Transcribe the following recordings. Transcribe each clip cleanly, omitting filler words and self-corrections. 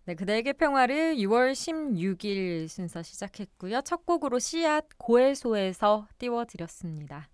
네, 그대에게 평화를 6월 16일 순서 시작했고요. 첫 곡으로 씨앗 고해소에서 띄워드렸습니다.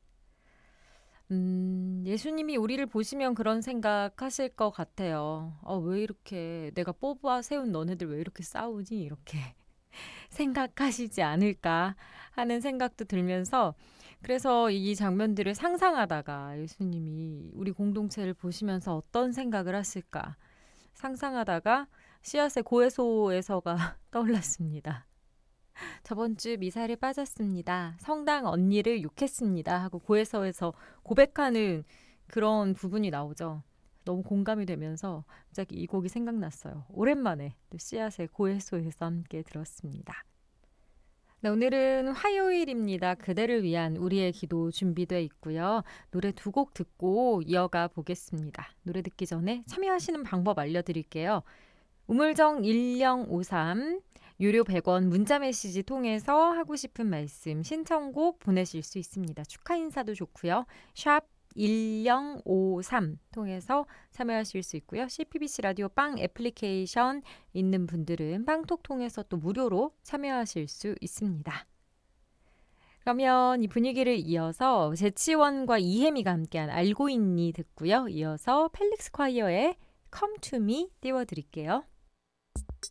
예수님이 우리를 보시면 그런 생각하실 것 같아요. 왜 이렇게 내가 뽑아 세운 너네들 왜 이렇게 싸우니? 이렇게 생각하시지 않을까 하는 생각도 들면서 그래서 이 장면들을 상상하다가 예수님이 우리 공동체를 보시면서 어떤 생각을 하실까 상상하다가 씨앗의 고해소에서가 떠올랐습니다. 저번 주 미사를 빠졌습니다. 성당 언니를 욕했습니다. 하고 고해서에서 고백하는 그런 부분이 나오죠. 너무 공감이 되면서 갑자기 이 곡이 생각났어요. 오랜만에 또 씨앗의 고해소에서 함께 들었습니다. 네, 오늘은 화요일입니다. 그대를 위한 우리의 기도 준비되어 있고요. 노래 두 곡 듣고 이어가 보겠습니다. 노래 듣기 전에 참여하시는 방법 알려드릴게요. 우물정 1053 유료 100원 문자 메시지 통해서 하고 싶은 말씀 신청곡 보내실 수 있습니다. 축하 인사도 좋고요. 샵 1053 통해서 참여하실 수 있고요. CPBC 라디오 빵 애플리케이션 있는 분들은 빵톡 통해서 또 무료로 참여하실 수 있습니다. 그러면 이 분위기를 이어서 재치원과 이혜미가 함께한 알고 있니 듣고요. 이어서 펠릭스 콰이어의 Come to me 띄워드릴게요.